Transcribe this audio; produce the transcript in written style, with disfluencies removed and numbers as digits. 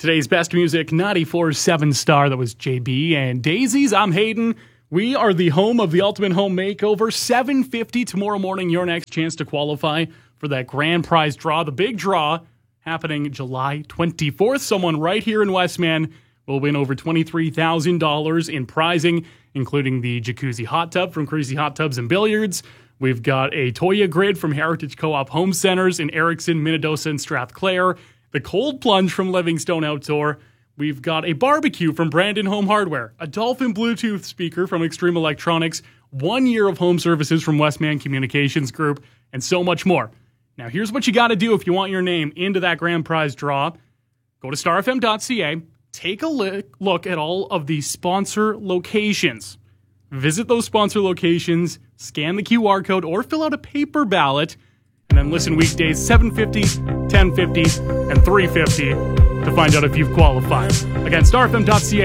Today's best music, 94.7 Star. That was JB and Daisies. I'm Hayden. We are the home of the Ultimate Home Makeover. $750 tomorrow morning. Your next chance to qualify for that grand prize draw. The big draw happening July 24th. Someone right here in Westman will win over $23,000 in prizing, including the jacuzzi hot tub from Crazy Hot Tubs and Billiards. We've got a Toya grid from Heritage Co-op Home Centers in Erickson, Minnedosa, and Strathclair. The cold plunge from Livingstone Outdoor. We've got a barbecue from Brandon Home Hardware, a Dolphin Bluetooth speaker from Extreme Electronics, 1 year of home services from Westman Communications Group, and so much more. Now, here's what you got to do if you want your name into that grand prize draw. Go to starfm.ca, take a look at all of the sponsor locations. Visit those sponsor locations, scan the QR code, or fill out a paper ballot, and then listen weekdays 7:50, 10:50, and 3:50 to find out if you've qualified. Again, starfm.ca.